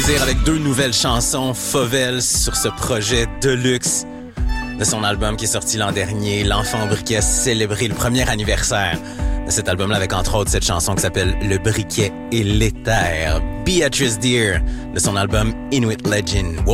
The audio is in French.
plaisir avec 2 nouvelles chansons Fauvel sur ce projet Deluxe de son album qui est sorti l'an dernier. L'Enfant au briquet a célébré le premier anniversaire de cet album-là avec entre autres cette chanson qui s'appelle Le briquet et l'éther. Beatrice Deer de son album Inuit Legend.